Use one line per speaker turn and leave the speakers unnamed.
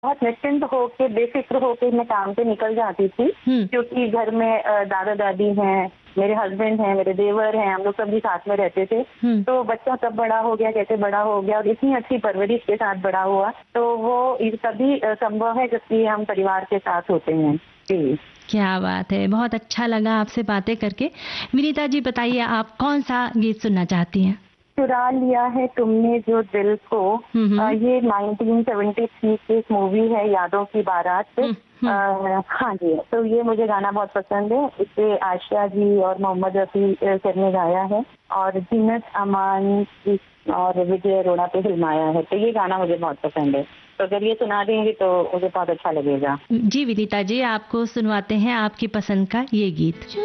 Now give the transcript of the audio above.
बहुत निश्चिंत होके, बेफ़िक्र होके मैं काम पे निकल जाती थी,
हुँ।
क्योंकि घर में दादा-दादी हैं, मेरे हस्बैंड हैं, मेरे देवर हैं, हम लोग सब भी साथ में रहते थे।
हुँ।
तो बच्चा कब बड़ा हो गया, कैसे बड़ा हो गया और इतनी अच्छी परवरिश के साथ बड़ा हुआ, तो वो ये तभी संभव है जबकि हम परिवार के साथ होते हैं। जी।
क्या बात है! बहुत अच्छा लगा आपसे बातें करके। विनीता जी बताइए आप कौन-सा गीत सुनना चाहती हैं?
चुरा लिया है तुमने जो दिल को,
हुँ, हुँ।
ये 1973 की एक मूवी है यादों की बारात।
हुँ, हुँ।
हाँ जी, तो ये मुझे गाना बहुत पसंद है। इसे आशिया जी और मोहम्मद रफ़ी सर ने गाया है और जीनत अमान और विजय अरोड़ा पे फ़िल्माया है, तो ये गाना मुझे बहुत पसंद है। तो अगर ये सुना देंगी तो मुझे बहुत अच्छा लगेगा।
जी विनीता जी, आपको सुनवाते हैं आपकी पसंद का ये गीत।